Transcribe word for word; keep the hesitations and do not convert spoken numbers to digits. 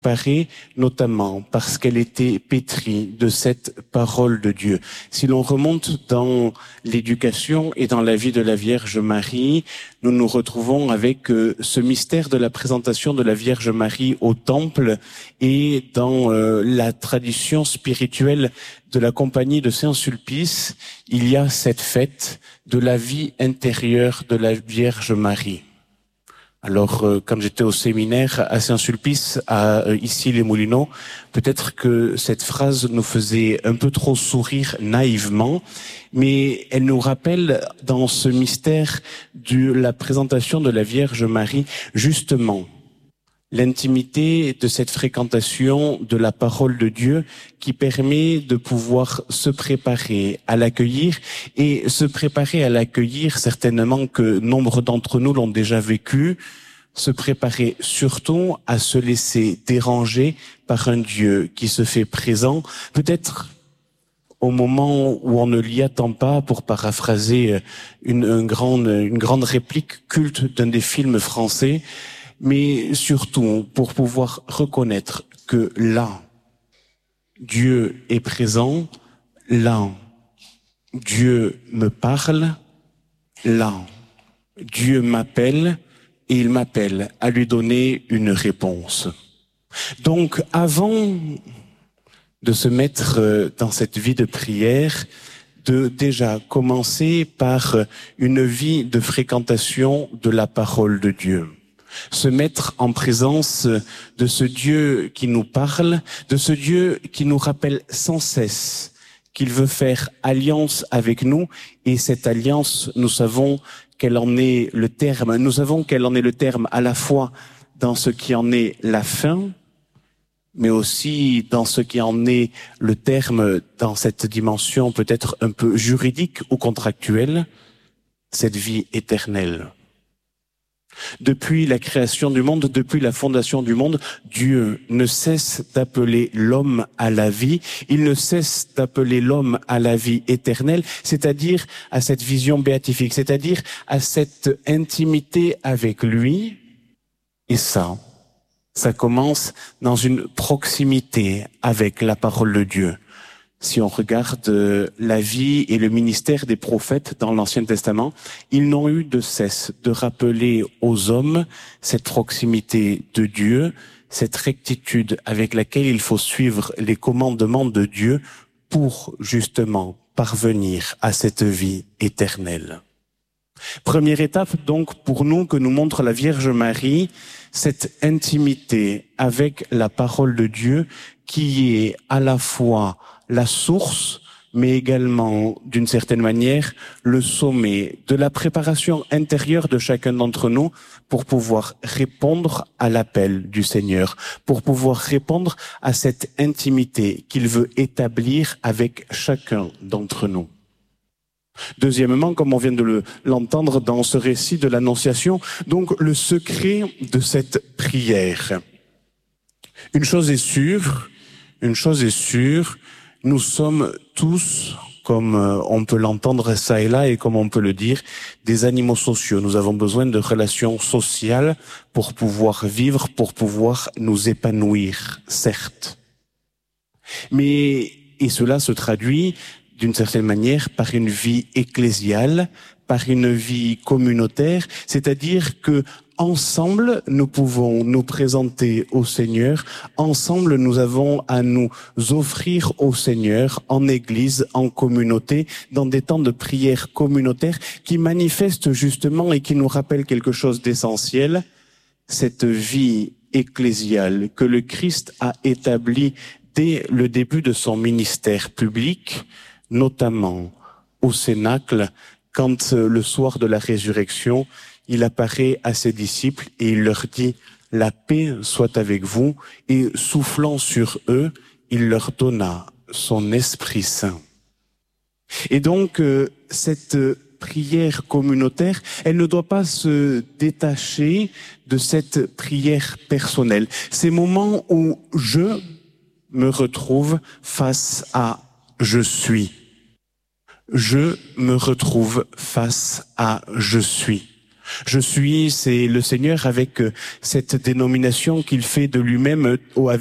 préparée notamment parce qu'elle était pétrie de cette parole de Dieu. Si l'on remonte dans l'éducation et dans la vie de la Vierge Marie, nous nous retrouvons avec euh, ce mystère de la présentation de la Vierge Marie au Temple et dans euh, la tradition spirituelle de la compagnie de Saint-Sulpice, il y a cette fête de la vie intérieure de la Vierge Marie. Alors, euh, quand j'étais au séminaire à Saint-Sulpice, à euh, Issy-les-Moulineaux, peut-être que cette phrase nous faisait un peu trop sourire naïvement, mais elle nous rappelle dans ce mystère de la présentation de la Vierge Marie, justement, l'intimité de cette fréquentation de la parole de Dieu qui permet de pouvoir se préparer à l'accueillir et se préparer à l'accueillir, certainement que nombre d'entre nous l'ont déjà vécu, se préparer surtout à se laisser déranger par un Dieu qui se fait présent, peut-être au moment où on ne l'y attend pas, pour paraphraser une, une grande, une grande réplique culte d'un des films français, mais surtout pour pouvoir reconnaître que là, Dieu est présent, là, Dieu me parle, là, Dieu m'appelle et il m'appelle à lui donner une réponse. Donc, avant de se mettre dans cette vie de prière, de déjà commencer par une vie de fréquentation de la parole de Dieu. Se mettre en présence de ce Dieu qui nous parle, de ce Dieu qui nous rappelle sans cesse qu'il veut faire alliance avec nous, et cette alliance, nous savons qu'elle en est le terme, nous savons qu'elle en est le terme à la fois dans ce qui en est la fin, mais aussi dans ce qui en est le terme dans cette dimension peut-être un peu juridique ou contractuelle, cette vie éternelle. Depuis la création du monde, depuis la fondation du monde, Dieu ne cesse d'appeler l'homme à la vie. Il ne cesse d'appeler l'homme à la vie éternelle, c'est-à-dire à cette vision béatifique, c'est-à-dire à cette intimité avec lui. Et ça, ça commence dans une proximité avec la parole de Dieu. Si on regarde la vie et le ministère des prophètes dans l'Ancien Testament, ils n'ont eu de cesse de rappeler aux hommes cette proximité de Dieu, cette rectitude avec laquelle il faut suivre les commandements de Dieu pour justement parvenir à cette vie éternelle. Première étape donc pour nous que nous montre la Vierge Marie, cette intimité avec la parole de Dieu qui est à la fois la source, mais également, d'une certaine manière, le sommet de la préparation intérieure de chacun d'entre nous pour pouvoir répondre à l'appel du Seigneur, pour pouvoir répondre à cette intimité qu'il veut établir avec chacun d'entre nous. Deuxièmement, comme on vient de le, l'entendre dans ce récit de l'Annonciation, donc le secret de cette prière. Une chose est sûre, une chose est sûre, nous sommes tous, comme on peut l'entendre ça et là et comme on peut le dire, des animaux sociaux. Nous avons besoin de relations sociales pour pouvoir vivre, pour pouvoir nous épanouir, certes. Mais, et cela se traduit d'une certaine manière par une vie ecclésiale, par une vie communautaire, c'est-à-dire que ensemble, nous pouvons nous présenter au Seigneur. Ensemble, nous avons à nous offrir au Seigneur en église, en communauté, dans des temps de prière communautaire qui manifestent justement et qui nous rappellent quelque chose d'essentiel, cette vie ecclésiale que le Christ a établie dès le début de son ministère public, notamment au Cénacle, quand le soir de la résurrection, il apparaît à ses disciples et il leur dit « La paix soit avec vous » et soufflant sur eux, il leur donna son Esprit Saint. Et donc, euh, cette prière communautaire, elle ne doit pas se détacher de cette prière personnelle. Ces moments où je me retrouve face à « je suis ». Je me retrouve face à « je suis ». Je suis, c'est le Seigneur avec cette dénomination qu'il fait de lui-même au